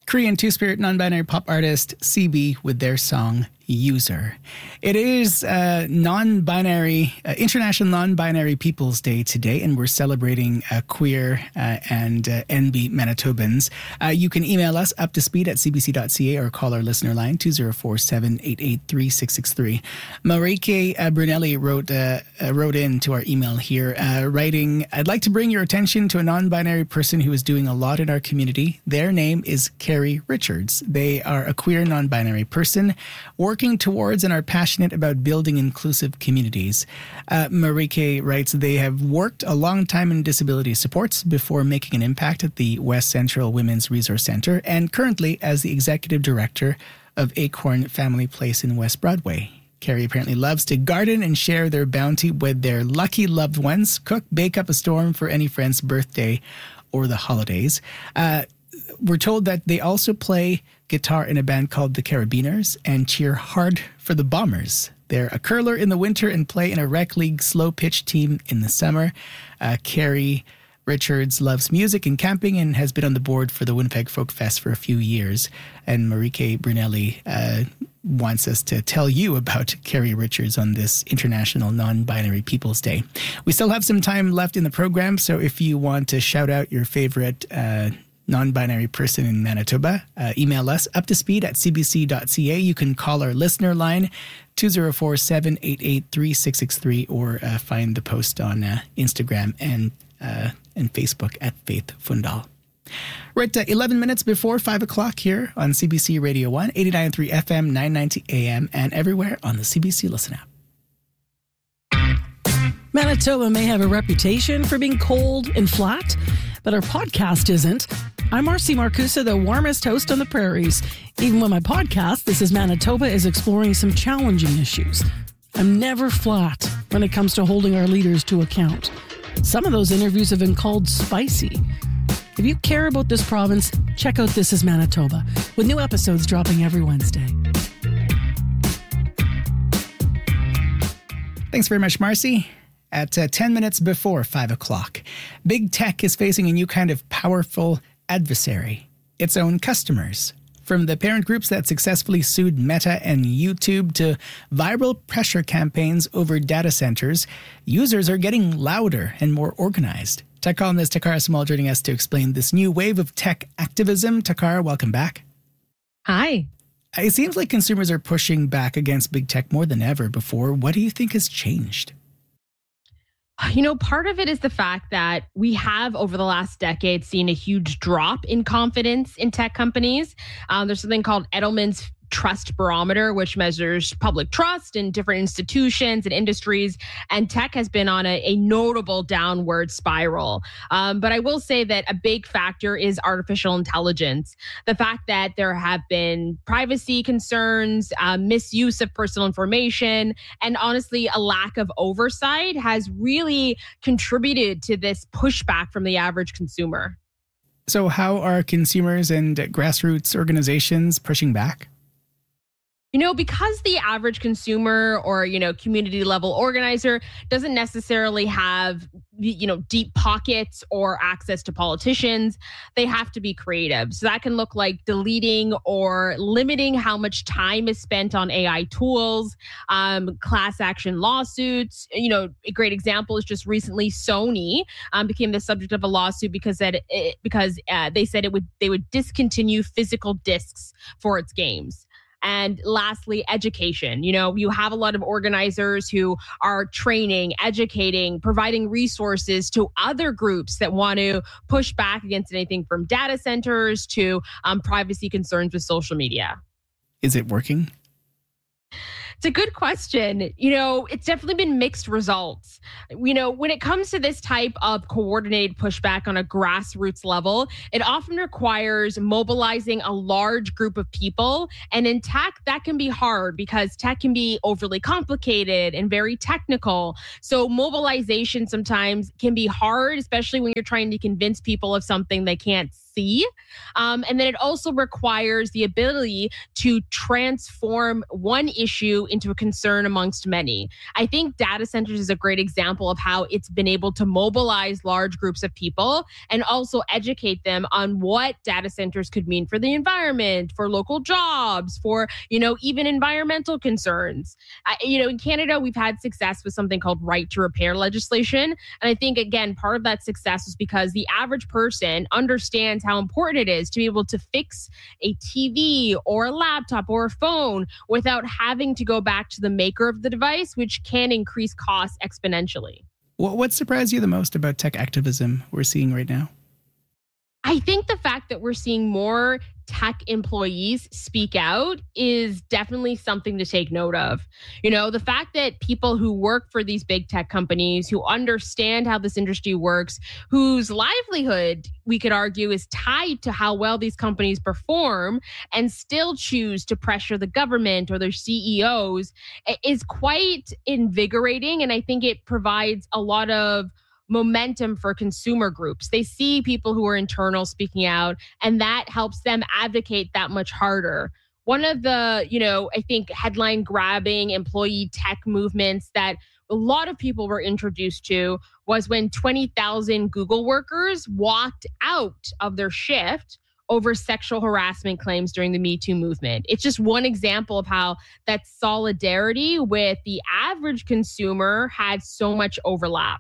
Korean two-spirit non-binary pop artist CB with their song User. It is International Non-Binary Peoples Day today, and we're celebrating queer and NB Manitobans. You can email us up to speed at cbc.ca or call our listener line 204-788-3663. Marike Brunelli wrote in to our email here, writing, I'd like to bring your attention to a non-binary person who is doing a lot in our community. Their name is Carrie Richards. They are a queer non-binary person working towards and are passionate about building inclusive communities. Marike writes, they have worked a long time in disability supports before making an impact at the West Central Women's Resource Centre and currently as the executive director of Acorn Family Place in West Broadway. Carrie apparently loves to garden and share their bounty with their lucky loved ones, cook, bake up a storm for any friend's birthday or the holidays. We're told that they also play guitar in a band called the Carabiners and cheer hard for the Bombers. They're a curler in the winter and play in a rec league slow pitch team in the summer. Carrie Richards loves music and camping and has been on the board for the Winnipeg Folk Fest for a few years. And Marike Brunelli wants us to tell you about Carrie Richards on this International Non-Binary Peoples Day. We still have some time left in the program, so if you want to shout out your favorite non-binary person in Manitoba, email us up to speed at cbc.ca. You can call our listener line 204-788-3663 or find the post on Instagram and Facebook at Faith Fundal. We're at 11 minutes before 5 o'clock here on CBC Radio 1, 89.3 FM, 990 AM, and everywhere on the CBC Listen app. Manitoba may have a reputation for being cold and flat, but our podcast isn't. I'm Marcy Marcusa, the warmest host on the prairies. Even when my podcast, This is Manitoba, is exploring some challenging issues. I'm never flat when it comes to holding our leaders to account. Some of those interviews have been called spicy. If you care about this province, check out This is Manitoba, with new episodes dropping every Wednesday. Thanks very much, Marcy. At 10 minutes before 5 o'clock, Big Tech is facing a new kind of powerful adversary, its own customers. From the parent groups that successfully sued Meta and YouTube to viral pressure campaigns over data centers, users are getting louder and more organized. Tech columnist Takara Small joining us to explain this new wave of tech activism. Takara, welcome back. Hi. It seems like consumers are pushing back against big tech more than ever before. What do you think has changed? You know, part of it is the fact that we have over the last decade seen a huge drop in confidence in tech companies. There's something called Edelman's Trust Barometer, which measures public trust in different institutions and industries, and tech has been on a notable downward spiral. But I will say that a big factor is artificial intelligence. The fact that there have been privacy concerns, misuse of personal information, and honestly, a lack of oversight has really contributed to this pushback from the average consumer. So how are consumers and grassroots organizations pushing back? You know, because the average consumer or, community level organizer doesn't necessarily have, deep pockets or access to politicians, they have to be creative. So that can look like deleting or limiting how much time is spent on AI tools, class action lawsuits. A great example is just recently Sony became the subject of a lawsuit because they said they would discontinue physical discs for its games. And lastly, education. You have a lot of organizers who are training, educating, providing resources to other groups that want to push back against anything from data centers to privacy concerns with social media. Is it working? It's a good question. It's definitely been mixed results. When it comes to this type of coordinated pushback on a grassroots level, it often requires mobilizing a large group of people. And in tech, that can be hard because tech can be overly complicated and very technical. So mobilization sometimes can be hard, especially when you're trying to convince people of something they can't see. And then it also requires the ability to transform one issue into a concern amongst many. I think data centers is a great example of how it's been able to mobilize large groups of people and also educate them on what data centers could mean for the environment, for local jobs, for, even environmental concerns. In Canada, we've had success with something called right to repair legislation. And I think, again, part of that success is because the average person understands how important it is to be able to fix a TV or a laptop or a phone without having to go back to the maker of the device, which can increase costs exponentially. What surprised you the most about tech activism we're seeing right now? I think the fact that we're seeing more tech employees speak out is definitely something to take note of. The fact that people who work for these big tech companies, who understand how this industry works, whose livelihood, we could argue, is tied to how well these companies perform and still choose to pressure the government or their CEOs is quite invigorating. And I think it provides a lot of momentum for consumer groups. They see people who are internal speaking out, and that helps them advocate that much harder. One of the, I think headline grabbing employee tech movements that a lot of people were introduced to was when 20,000 Google workers walked out of their shift over sexual harassment claims during the Me Too movement. It's just one example of how that solidarity with the average consumer had so much overlap.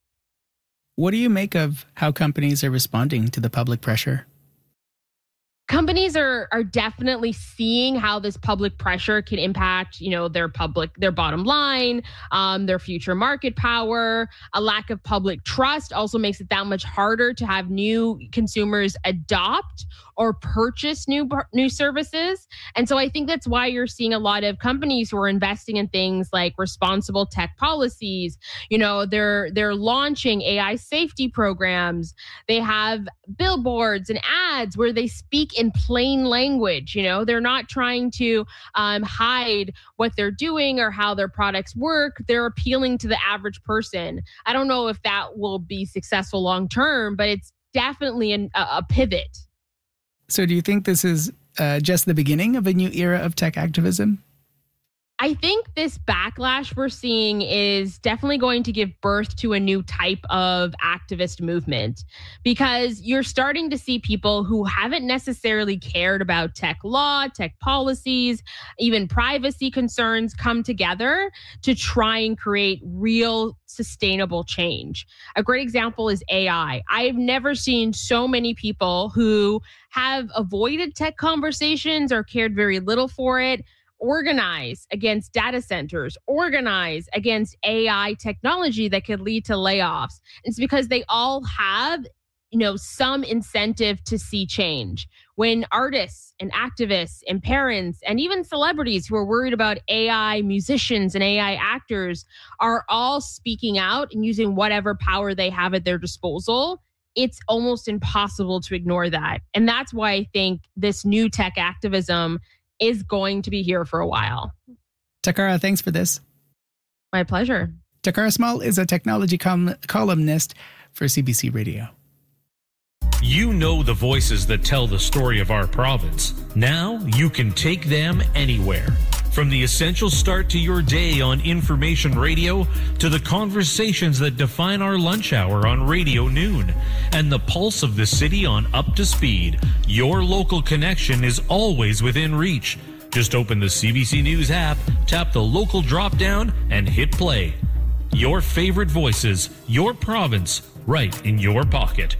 What do you make of how companies are responding to the public pressure? Companies are definitely seeing how this public pressure can impact, their bottom line, their future market power. A lack of public trust also makes it that much harder to have new consumers adopt or purchase new services. And so I think that's why you're seeing a lot of companies who are investing in things like responsible tech policies. They're launching AI safety programs. They have billboards and ads where they speak in plain language. They're not trying to hide what they're doing or how their products work. They're appealing to the average person. I don't know if that will be successful long term, but it's definitely a pivot. So do you think this is just the beginning of a new era of tech activism? I think this backlash we're seeing is definitely going to give birth to a new type of activist movement, because you're starting to see people who haven't necessarily cared about tech law, tech policies, even privacy concerns come together to try and create real sustainable change. A great example is AI. I've never seen so many people who have avoided tech conversations or cared very little for it organize against data centers, organize against AI technology that could lead to layoffs. It's because they all have, some incentive to see change. When artists and activists and parents and even celebrities who are worried about AI musicians and AI actors are all speaking out and using whatever power they have at their disposal, it's almost impossible to ignore that. And that's why I think this new tech activism is going to be here for a while. Takara, thanks for this. My pleasure. Takara Small is a technology columnist for CBC Radio. You know the voices that tell the story of our province. Now you can take them anywhere. From the essential start to your day on Information Radio to the conversations that define our lunch hour on Radio Noon and the pulse of the city on Up to Speed, your local connection is always within reach. Just open the CBC News app, tap the local drop-down, and hit play. Your favorite voices, your province, right in your pocket.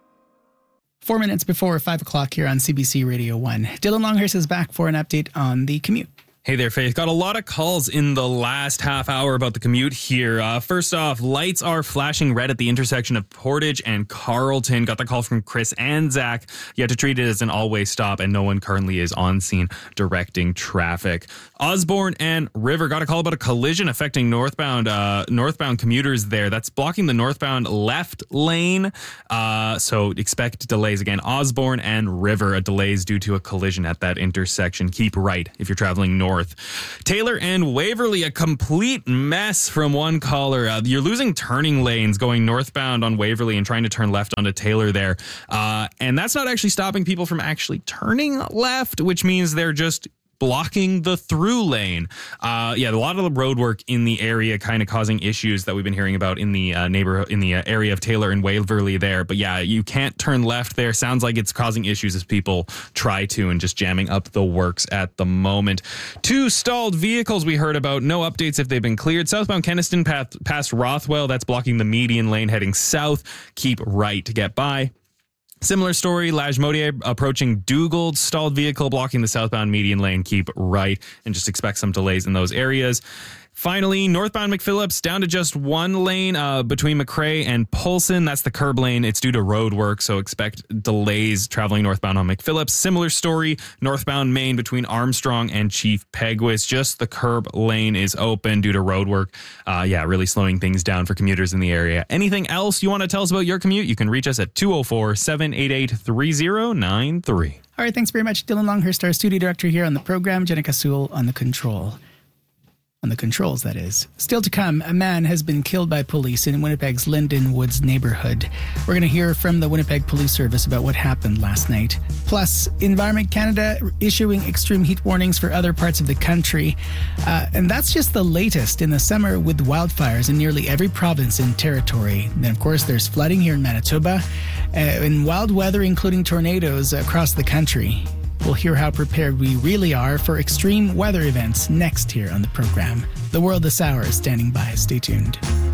4 minutes before 5 o'clock here on CBC Radio 1. Dylan Longhurst is back for an update on the commute. Hey there, Faith. Got a lot of calls in the last half hour about the commute here. First off, lights are flashing red at the intersection of Portage and Carleton. Got the call from Chris and Zach. You have to treat it as an all-way stop, and no one currently is on scene directing traffic. Osborne and River got a call about a collision affecting northbound commuters there. That's blocking the northbound left lane. So expect delays again. Osborne and River, delays due to a collision at that intersection. Keep right if you're traveling north north. Taylor and Waverly, a complete mess from one caller. You're losing turning lanes going northbound on Waverly and trying to turn left onto Taylor there. And that's not actually stopping people from actually turning left, which means they're just blocking the through lane. A lot of the road work in the area kind of causing issues that we've been hearing about in the neighborhood, in the area of Taylor and Waverly there. But yeah, you can't turn left there. Sounds like it's causing issues as people try to and just jamming up the works at the moment. 2 stalled vehicles we heard about. No updates if they've been cleared. Southbound Keniston past Rothwell. That's blocking the median lane heading south. Keep right to get by. Similar story, Lajmodier approaching Dugald, stalled vehicle blocking the southbound median lane. Keep right and just expect some delays in those areas. Finally, northbound McPhillips down to just one lane between McRae and Polson. That's the curb lane. It's due to road work, so expect delays traveling northbound on McPhillips. Similar story, northbound Main between Armstrong and Chief Peguis. Just the curb lane is open due to road work. Really slowing things down for commuters in the area. Anything else you want to tell us about your commute? You can reach us at 204-788-3093. All right, thanks very much, Dylan Longhurst, our studio director here on the program. Jenica Sewell on the controls, that is. Still to come, a man has been killed by police in Winnipeg's Linden Woods neighborhood. We're going to hear from the Winnipeg Police Service about what happened last night. Plus, Environment Canada issuing extreme heat warnings for other parts of the country. And that's just the latest in the summer with wildfires in nearly every province and territory. Then, of course, there's flooding here in Manitoba and wild weather, including tornadoes across the country. We'll hear how prepared we really are for extreme weather events next here on the program. The World This Hour is standing by. Stay tuned.